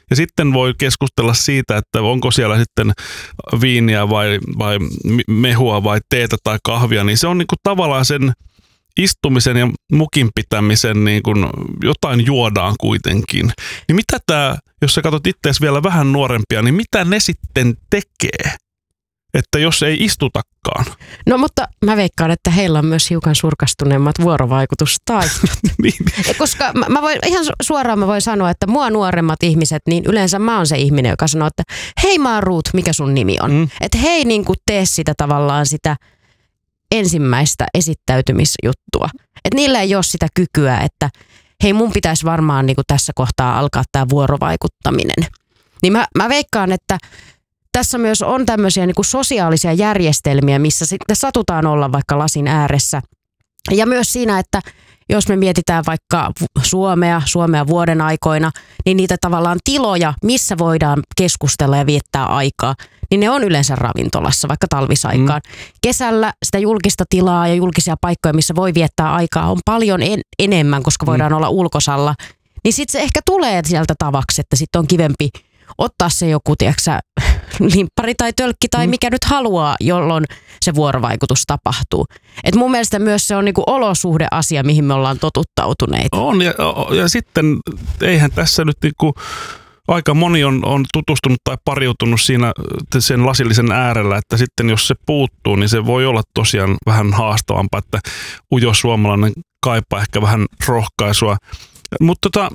Ja sitten voi keskustella siitä, että onko siellä sitten viiniä vai mehua vai teetä tai kahvia, niin se on niin kuin tavallaan sen istumisen ja mukin pitämisen niin kuin jotain juodaan kuitenkin. Niin mitä tämä, jos sä katsot itseäsi vielä vähän nuorempia, niin mitä ne sitten tekee? Että jos ei istutakaan. No mutta mä veikkaan, että heillä on myös hiukan surkastuneemmat vuorovaikutustaidot. Niin. Koska mä voin, ihan suoraan mä voin sanoa, että mua nuoremmat ihmiset, niin yleensä mä oon se ihminen, joka sanoo, että hei mä oon Ruut, mikä sun nimi on? Että hei niin kuin tee sitä tavallaan sitä ensimmäistä esittäytymisjuttua. Että niillä ei ole sitä kykyä, että hei mun pitäisi varmaan niin kuin tässä kohtaa alkaa tämä vuorovaikuttaminen. Niin mä veikkaan, että tässä myös on tämmöisiä niin kuin sosiaalisia järjestelmiä, missä sitten satutaan olla vaikka lasin ääressä. Ja myös siinä, että jos me mietitään vaikka Suomea vuoden aikoina, niin niitä tavallaan tiloja, missä voidaan keskustella ja viettää aikaa, niin ne on yleensä ravintolassa, vaikka talvisaikaan. Kesällä sitä julkista tilaa ja julkisia paikkoja, missä voi viettää aikaa, on paljon enemmän, koska voidaan olla ulkosalla. Niin sitten se ehkä tulee sieltä tavaksi, että sitten on kivempi ottaa se joku, tiedätkö, limppari tai tölkki tai mikä nyt haluaa, jolloin se vuorovaikutus tapahtuu. Et mun mielestä myös se on niinku olosuhdeasia, mihin me ollaan totuttautuneita. On, ja sitten eihän tässä nyt niinku, aika moni on tutustunut tai pariutunut siinä sen lasillisen äärellä, että sitten jos se puuttuu, niin se voi olla tosiaan vähän haastavampaa, että ujo suomalainen kaipaa ehkä vähän rohkaisua. Mutta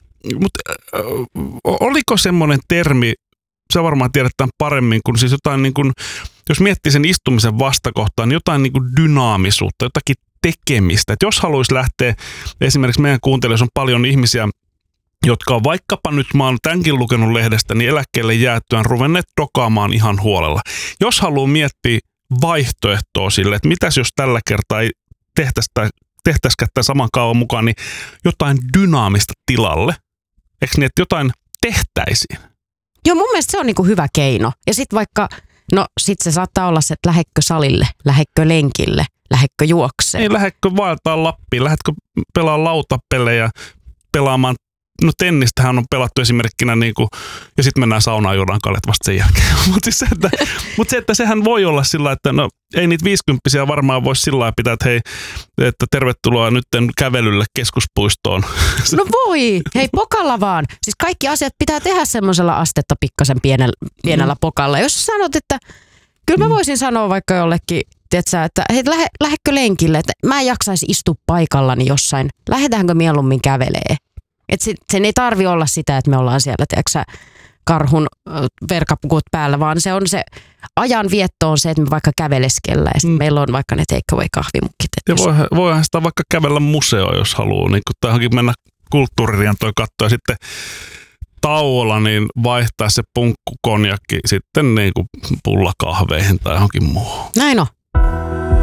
oliko semmoinen termi, sä varmaan tiedät tämän paremmin, kun siis jotain niin kuin, jos miettii sen istumisen vastakohtaan, niin jotain niin kuin dynaamisuutta, jotakin tekemistä. Et jos haluaisi lähteä, esimerkiksi meidän kuuntelijoissa on paljon ihmisiä, jotka on vaikkapa nyt, mä oon tämänkin lukenut lehdestä, niin eläkkeelle jäätyään ruvenneet dokaamaan ihan huolella. Jos haluaa miettiä vaihtoehtoa sille, että mitäs jos tällä kertaa ei tehtäisikään tämän saman kaavan mukaan, niin jotain dynaamista tilalle. Eikö niin, että jotain tehtäisiin? Joo, mun mielestä se on niinku hyvä keino. Ja sitten vaikka, no sit se saattaa olla se, että lähetkö salille, lähetkö lenkille, lähetkö juokseen. Niin, lähetkö vaeltaa Lappiin, lähetkö pelaa lautapelejä, pelaamaan, no tennistähän on pelattu esimerkkinä niinku, ja sitten mennään saunaan juodaan kaljat vasta sen jälkeen. Mutta se, että sehän voi olla sillä, että no ei niitä 50-vuotiaita varmaan voisi sillä lailla pitää, että hei, että tervetuloa nyt kävelylle keskuspuistoon. No voi, hei pokalla vaan. Siis kaikki asiat pitää tehdä semmoisella astetta pikkasen pienellä pokalla. Jos sanot, että kyllä mä voisin sanoa vaikka jollekin, tietsä, että hei, lähdekö lenkille, että mä en jaksaisi istua paikallani jossain. Lähdetäänkö mieluummin kävelee? Että sen ei tarvi olla sitä, että me ollaan siellä, tiedätkö, karhun verkapukut päällä, vaan se on se ajanvietto on se, että me vaikka käveleskellä ja sitten meillä on vaikka ne takeaway-kahvimukit. Ja voihan sitä vaikka kävellä museoon, jos haluaa, niin kun johonkin mennä kulttuuririentoon katsoa ja sitten tauolla niin vaihtaa se punkkukonjakki sitten niin kuin pullakahveihin tai johonkin muuhun. Näin on.